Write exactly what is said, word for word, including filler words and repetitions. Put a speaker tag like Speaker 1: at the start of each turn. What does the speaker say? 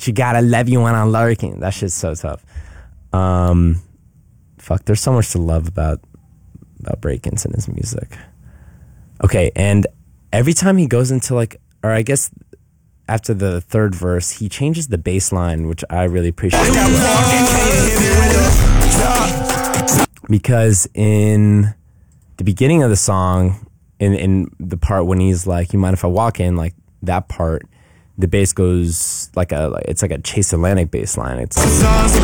Speaker 1: But you gotta love you when I'm lurking. That shit's so tough. Um, fuck, there's so much to love about about break-ins in his music. Okay, and every time he goes into like, or I guess after the third verse, he changes the bass line, which I really appreciate. Because in the beginning of the song, in, in the part when he's like, you mind if I walk in, like that part, the bass goes like a, it's like a Chase Atlantic bass line. It's like,